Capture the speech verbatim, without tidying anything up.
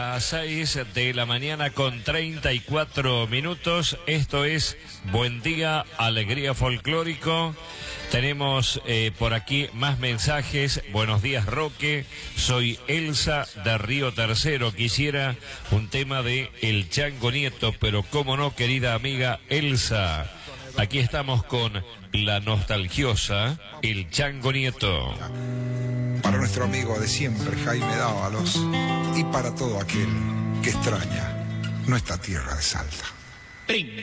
las seis de la mañana con treinta y cuatro minutos. Esto es Buen Día, Alegría Folclórico. Tenemos eh, por aquí más mensajes. Buenos días, Roque. Soy Elsa de Río Tercero. Quisiera un tema de El Chango Nieto, pero cómo no, querida amiga Elsa. Aquí estamos con la nostalgiosa El Chango Nieto. Para nuestro amigo de siempre, Jaime Dávalos, y para todo aquel que extraña nuestra tierra de Salta.